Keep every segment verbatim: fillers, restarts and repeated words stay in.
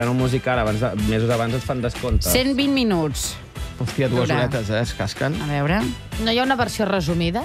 En un musical, abans de, mesos abans et fan descompte. cent vint minuts. Hòstia, dues horetes, eh, es casquen. A veure... No hi ha una versió resumida?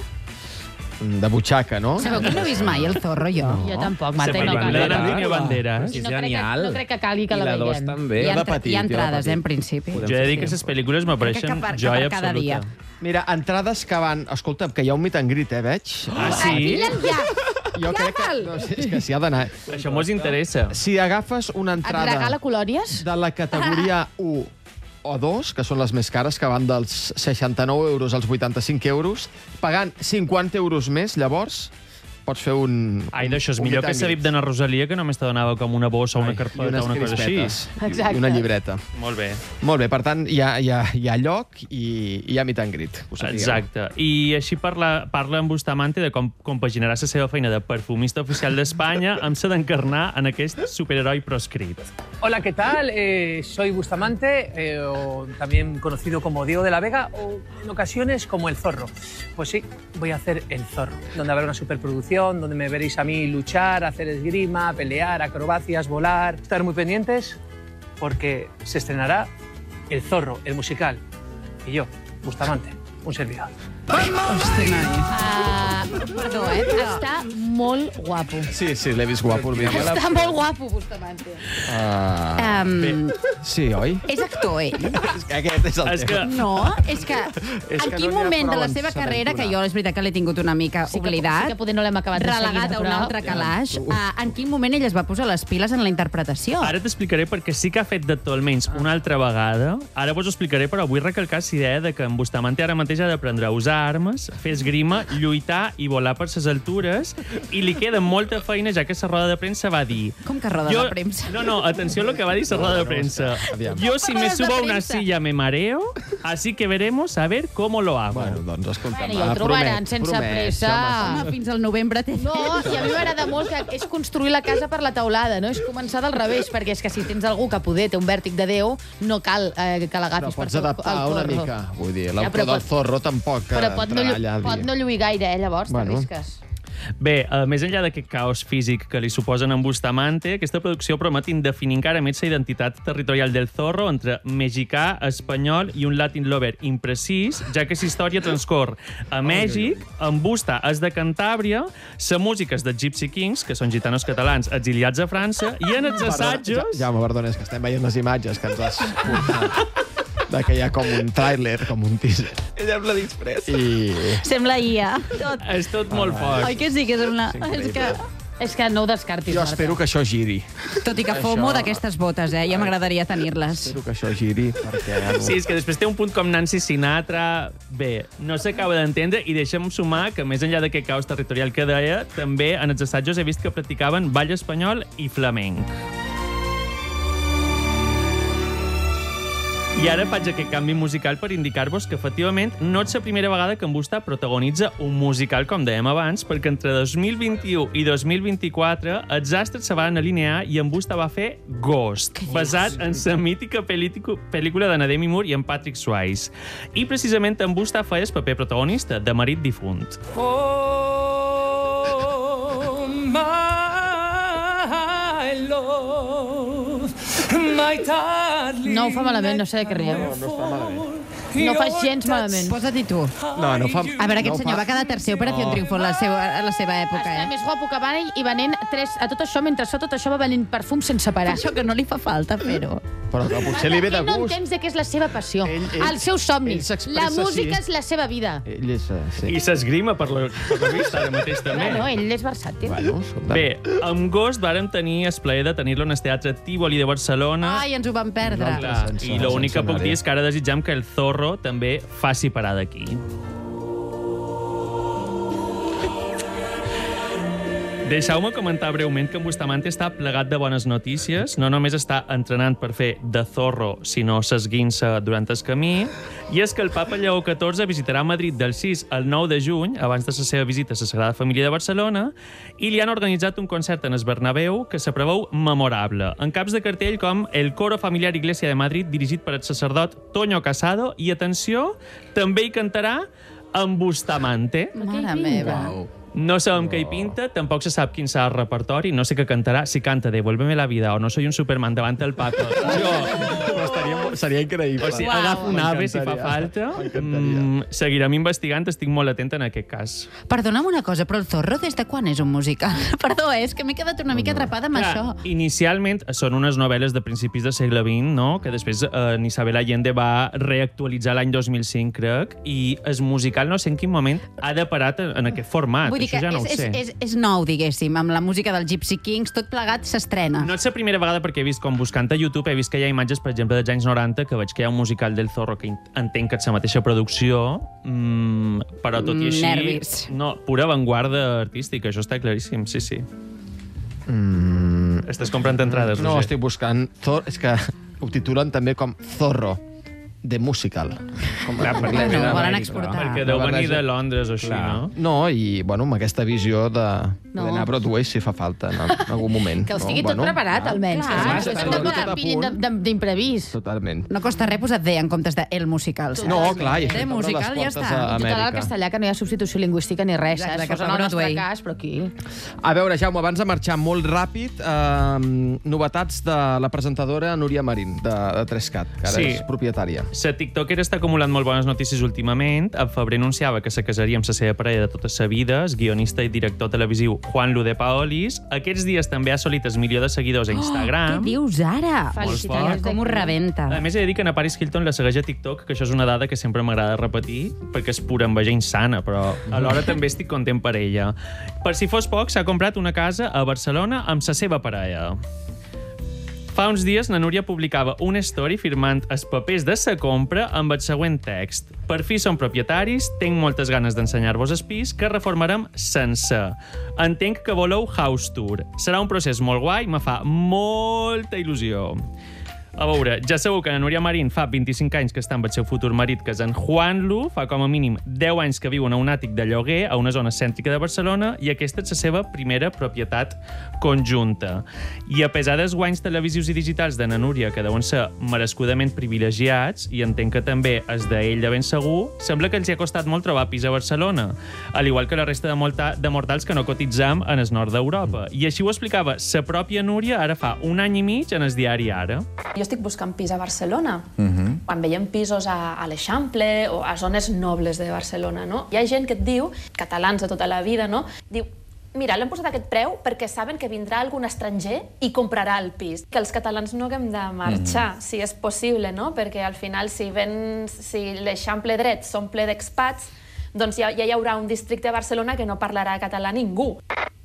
De butxaca, no? Sabeu que no he vist mai el Zorro, jo? No. Jo tampoc, Marta, Se no cal. bandera, Antonio Banderas. Sí, és No crec que- genial. no crec que calgui que I la la dos veiem. també. Hi ha, de entra- petit, hi ha jo de entrades, petit. eh, en principi. Podem Jo he de dir fer que aquestes pel·lícules Crec m'apareixen que per, que joia per cada dia. absoluta. Mira, entrades que van... Escolta'm, que hi ha un meet and greet, eh, veig? Ah, sí? Jo crec que... No, és que s'hi ha d'anar. Això mos interessa. Si agafes una Et regala entrada colònies? de la categoria u o dos, que són les més cares, que van dels seixanta-nou euros als vuitanta-cinc euros, pagant cinquanta euros més, llavors pots fer un... Ai, d'això és un millor meet que and sa V I P greet. d'Anna Rosalia, que només te donava com una bossa o una Ai, carpeta i o unes una cosa així. crispetes. Exacte. I una llibreta. Molt bé. Molt bé, per tant, hi ha, hi ha, hi ha lloc i hi ha meet and greet. Ho sapigueu. Exacte. I així parla, parla amb Bustamante de com compaginarà la seva feina de perfumista oficial d'Espanya amb la d'encarnar en aquest superheroi proscrit. Hola, ¿qué tal? Eh, soy Bustamante, eh, o también conocido como Diego de la Vega, o en ocasiones como El Zorro. Pues sí, voy a hacer El Zorro, donde habrá una superproducción, donde me veréis a mí luchar, hacer esgrima, pelear, acrobacias, volar. Estar muy pendientes porque se estrenará El Zorro, el musical. Y yo, Bustamante, un servidor. Hosti, noi. Uh, perdó, eh? Està molt guapo. Sí, sí, l'he vist guapo el vídeo. Està molt guapo, Bustamante. Ah, Um, sí, oi? és actor, ell? És que aquest és el És tema. que No, és que És en que quin no n'hi ha moment de prou la en seva sa carrera, que aventura. jo és veritat que l'he tingut una mica Sí que, oblidat, sí que poder no l'hem acabat de relegat seguir, a un però- altre calaix, uh, en quin moment ell es va posar les piles en la interpretació? Ara t'explicaré perquè sí que ha fet de tot almenys una altra vegada. Ara vos ho explicaré, però vull recalcar la idea de que en Bustamante ara mateix ha d'aprendre a usar armes, fer esgrima, lluitar i volar per ses altures, i li queda molta feina, ja que la roda de premsa va dir... Com que roda de premsa? No, no, atenció a lo que va dir la roda de premsa. Aviam. Yo si me Rodes de subo a una prensa. silla me mareo, así que veremos a ver cómo lo hago. Bueno, doncs escolta'm, Bueno, ja ho va, trobaran promet, sense promet, pressa. home. Home, fins al novembre té No, i a mi m'agrada molt que és construir la casa per la teulada, no? És començar del revés, perquè és que si tens algú que poder té un vèrtic de Déu, no cal eh, que No, l'agafis per pots fer el- adaptar el una zorro. mica. Vull dir, Ja, l'autor però del pot- Zorro tampoc Però pot no, entrarà llu- allà a pot dir. no lluir gaire, eh, llavors, Bueno. t'arrisques. Bé, uh, més enllà d'aquest caos físic que li suposen en Bustamante, aquesta producció promet indefinir encara més la identitat territorial del Zorro entre mexicà, espanyol i un Latin lover imprecís, ja que la història transcorre a Mèxic, en Busta és de Cantàbria, la música és dels Gypsy Kings, que són gitanos catalans exiliats a França, i en els assajos... Ja, Jaume, perdona, és que estem veient les imatges que ens has portat. De que hi ha com un tràiler, com un teaser. Ella amb la d'Express. I... Sembla I A. Tot. És tot molt fort. Oi que sí, que sembla... És que... És que no ho descartis, Jo Marta. espero que això giri. Tot i que fomo d'aquestes botes, eh? Ja m'agradaria tenir-les. Espero que això giri, perquè... Sí, és que després té un punt com Nancy Sinatra. Bé, no s'acaba d'entendre i deixa'm sumar que més enllà d'aquest caos territorial que deia, també en els assajos he vist que practicaven ball espanyol i flamenc. I ara faig aquest canvi musical per indicar-vos que, efectivament, no és la primera vegada que en Busta protagonitza un musical, com dèiem abans, perquè entre dos mil vint-i-u i dos mil vint-i-quatre els astres se van alinear i en Busta va fer Ghost, basat en la mítica pel·lícula de Demi Moore i en Patrick Swayze. I precisament en Busta feia el paper protagonista, de marit difunt. Oh, my love, my darling. No ho fa malament, no sé de què rieu. No, no està malament. No fa gens malament. Posa-t'hi tu. No, no fa... A veure, aquest no senyor fa... va quedar tercer Operació No. Triunfo en la seva, a la seva època, Està eh? més guapo que van i venent tres... A tot això, mentre això, tot això va venent perfum sense parar. Això que no li fa falta fer-ho. Però que potser li ve de Ell no gust. entens de què és la seva passió. Ell- ell- el seu somni. ell s'expressa La música així. és la seva vida. Ell és... eh, Sí. I s'esgrima per la, per la vista ara mateix, també. No, ell és versàtil. Bueno, escolta. Bé, amb Ghost vàrem tenir el plaer de tenir-lo en el Teatre Tívoli de Barcelona. Ai, ens ho vam perdre. Clar, sense- I l'únic que sense puc anar-hi. dir és que ara desitjam que el Zorro també faci parada aquí. Deixeu-me comentar breument que en Bustamante està plegat de bones notícies. No només està entrenant per fer de Zorro, sinó s'esguinça durant el camí. I és que el papa Lleó catorze visitarà Madrid del sis al nou de juny, abans de la seva visita a la Sagrada Família de Barcelona, i li han organitzat un concert en el Bernabéu que se preveu memorable, en caps de cartell com el Coro Familiar Iglesia de Madrid, dirigit per el sacerdot Toño Casado, i, atenció, també hi cantarà en Bustamante. Mare meva. Uau. No sabem què hi pinta, tampoc se sap quin serà el repertori, no sé què cantarà. Si canta Devuélveme la vida o No soy un Superman davant el Papa. Jo... Estaria, seria increïble. O sigui, agafo un ave si fa falta. Mm, seguirem investigant, estic molt atent en aquest cas. Perdona'm una cosa, però el Zorro des de quan és un musical? Perdó, eh, és que m'he quedat una mica atrapada amb Clar, això. Inicialment són unes novel·les de principis del segle vint, no? Que després eh, Isabel Allende va reactualitzar l'any dos mil cinc, crec, i el musical no sé en quin moment ha de parar en aquest format. Vull dir que Això ja no és, ho sé. és, és, és nou, diguéssim, amb la música dels Gypsy Kings, tot plegat s'estrena. No és la primera vegada perquè he vist, com buscant a YouTube, he vist que hi ha imatges, per exemple, dels anys noranta, que veig que hi ha un musical del Zorro que entenc que és la mateixa producció, mmm, però tot i així... Nervis. No, pura avantguarda artística, això està claríssim, sí, sí. Mm, Estàs comprant entrades, no, Roger? estic buscant... Thor, és que ho titulen també com Zorro, de musical. Com Clar, perquè, Bueno, no, ho volen Amèrica. exportar. perquè deu venir de Londres o així, Clar. no? No, i bueno, amb aquesta visió de No. d'anar a Broadway si fa falta en, en algun moment. Que ho no? estigui tot preparat, almenys. clar, Que està no tot que a pillin punt. de- de- d'imprevist. Totalment. No costa res posar The en comptes de El Musical. No, clar, i The això t'obre les Musical ja portes està. a I total, al Amèrica. castellà, que no hi ha substitució lingüística ni res, Exacte, saps? que Posen fa el nostre Broadway. cas, però aquí... A veure, Jaume, abans de marxar molt ràpid, eh, novetats de la presentadora Núria Marín, de, de tres cat, que ara Sí. és propietària. La tiktoker està acumulant molt bones notícies últimament. En febrer anunciava que se casaria amb la seva parella de tota sa vida, el guionista i director televisiu Juan Lu de Paolis. Aquests dies també ha assolit el milió de seguidors a Instagram. Què dius ara? Felicitats. Com ho rebenta. A més, he de dir que a Paris Hilton la segueix a TikTok, que això és una dada que sempre m'agrada repetir, perquè és pura enveja insana, però alhora també estic content per ella. Per si fos poc, s'ha comprat una casa a Barcelona amb la seva parella. Fa uns dies, na Núria publicava una story firmant els papers de sa compra amb el següent text. Per fi som propietaris, tinc moltes ganes d'ensenyar-vos el pis que reformarem sencer. Entenc que voleu house tour. Serà un procés molt guai, me fa molta il·lusió. A veure, ja sabeu que la Núria Marín fa vint-i-cinc anys que està amb el seu futur marit, que és en Juan Lu, fa com a mínim deu anys que viuen a un àtic de lloguer a una zona cèntrica de Barcelona, i aquesta és la seva primera propietat conjunta. I a pesar dels guanys televisius i digitals de na Núria, que deuen ser merescudament privilegiats, i entenc que també és d'ell de ben segur, sembla que els hi ha costat molt trobar pis a Barcelona, al igual que la resta de, molta, de mortals que no cotitzam en el nord d'Europa. I així ho explicava sa pròpia Núria ara fa un any i mig en el diari Ara. Jo estic buscant pis a Barcelona. Uh-huh. Quan veiem pisos a, a l'Eixample o a zones nobles de Barcelona, no? Hi ha gent que et diu, catalans de tota la vida, no? Diu, mira, l'hem posat aquest preu perquè saben que vindrà algun estranger i comprarà el pis. Que els catalans no haguem de marxar, uh-huh. si és possible, no? Perquè al final, si, ven, si l'Eixample dret s'omple d'expats, doncs ja, ja hi haurà un districte a Barcelona que no parlarà català ningú.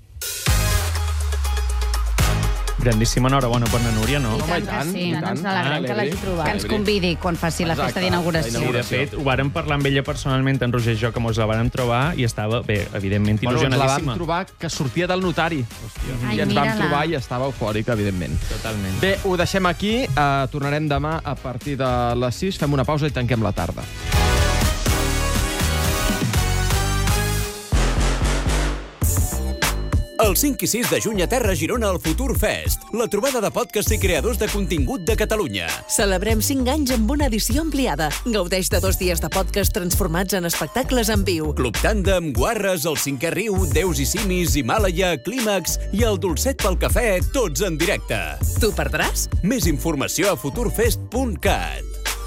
Grandíssima enhorabona per na Núria, no? I tant que sí. i tant. Ens alegrem que l'hagi trobat. Que ens convidi quan faci la festa Exacte. d'inauguració. Sí, de fet, ho vàrem parlar amb ella personalment, en Roger i jo, que mos la vàrem trobar, i estava, bé, evidentment, Bueno, ens la vam il·lusionadíssima. trobar que sortia del notari. Ai, I ens vam mira-la. trobar i estava eufòrica, evidentment. Totalment. Bé, ho deixem aquí. Uh, tornarem demà a partir de les sis. Fem una pausa i tanquem la tarda. El cinc i sis de juny a Terra Girona al Futur Fest, la trobada de podcasts i creadors de contingut de Catalunya. Celebrem cinc anys amb una edició ampliada. Gaudeix de dos dies de podcast transformats en espectacles en viu. Club Tàndem, Guarres, El Cinquè Riu, Déus i Simis, Himàlaia, Clímax i el Dolcet pel Cafè, tots en directe. Tu perdràs? Més informació a futurfest punt cat.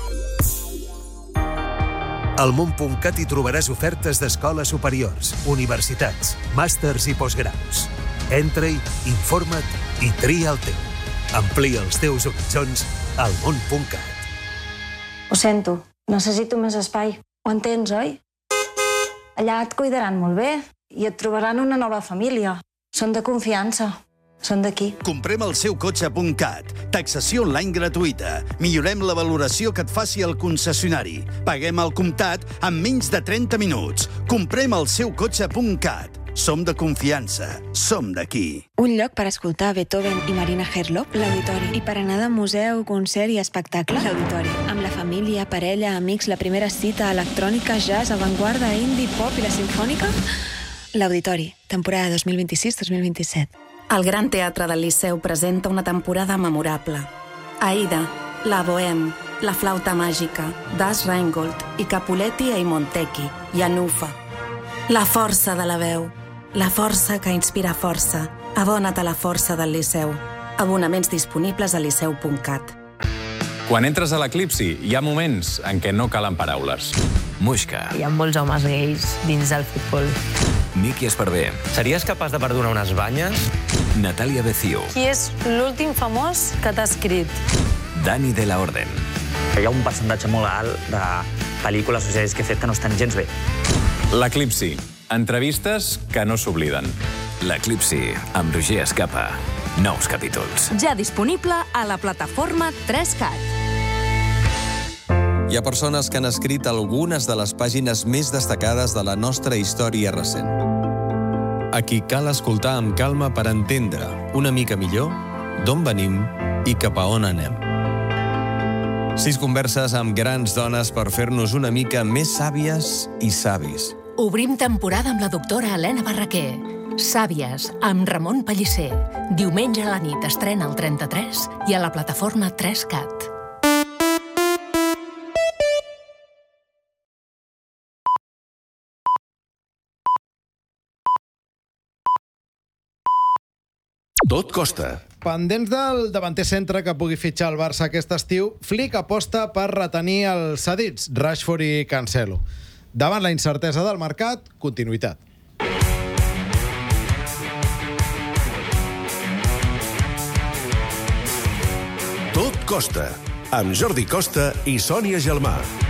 Al món punt cat hi trobaràs ofertes d'escoles superiors, universitats, màsters i postgraus. Entra-hi, informa't i tria el teu. Amplia els teus horitzons al món punt cat. Ho sento, necessito més espai. Ho entens, oi? Allà et cuidaran molt bé i et trobaran una nova família. Són de confiança. Són d'aquí. Comprem el seu cotxe punt cat. Taxació online gratuïta. Millorem la valoració que et faci el concessionari. Paguem al comptat en menys de trenta minuts. Comprem el seu cotxe punt cat. Som de confiança. Som d'aquí. Un lloc per escoltar Beethoven i Marina Herlop, l'Auditori. I per anar de museu, concert i espectacle, l'Auditori. Amb la família, parella, amics, la primera cita, electrònica, jazz, avantguarda, indie, pop i la sinfònica... L'Auditori, temporada dos mil vint-i-sis dos mil vint-i-set. El Gran Teatre del Liceu presenta una temporada memorable. Aida, La Bohème, La Flauta Màgica, Das Rheingold i Capuletti e i Montecchi, i Anufa. La força de la veu. la força que inspira força. Abona't a la força del Liceu. Abonaments disponibles a liceu punt cat. Quan entres a l'Eclipsi, hi ha moments en què no calen paraules. Muixca. Hi ha molts homes gais dins del futbol. Miqui Esparvé. Series capaç de perdonar unes banyes? Natalia Becio. Qui és l'últim famós que t'ha escrit? Dani de la Orden. Hi ha un percentatge molt alt de pel·lícules o sèries que he fet que no estan gens bé. L'Eclipsi. Entrevistes que no s'obliden. L'Eclipsi, amb Roger Escapa. Nous capítols. Ja disponible a la plataforma tres cat. Hi ha persones que han escrit algunes de les pàgines més destacades de la nostra història recent. A qui cal escoltar amb calma per entendre una mica millor d'on venim i cap a on anem. Sis converses amb grans dones per fer-nos una mica més sàvies i savis. Obrim temporada amb la doctora Helena Barraquer. Sàvies, amb Ramon Pellicer. Diumenge a la nit estrena al trenta-tres i a la plataforma tres cat. Tot costa. Pendents del davanter centre que pugui fitxar el Barça aquest estiu, Flick aposta per retenir els cedits, Rashford i Cancelo. Davant la incertesa del mercat, continuïtat. Tot costa, amb Jordi Costa i Sònia Gelmà.